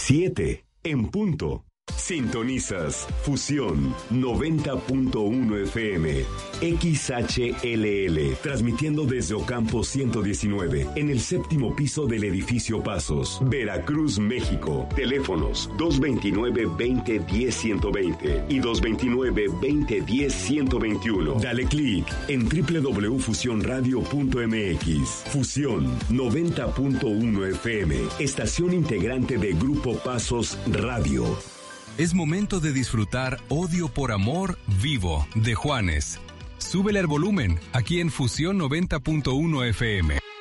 7 en punto. Sintonizas Fusión 90.1 FM, XHLL, transmitiendo desde Ocampo 119, en el séptimo piso del edificio Pasos, Veracruz, México. Teléfonos 229-2010-120 y 229-2010-121. Dale clic en www.fusionradio.mx. Fusión 90.1 FM, estación integrante de Grupo Pasos Radio. Es momento de disfrutar Odio por Amor Vivo de Juanes. Súbele el volumen aquí en Fusión 90.1 FM.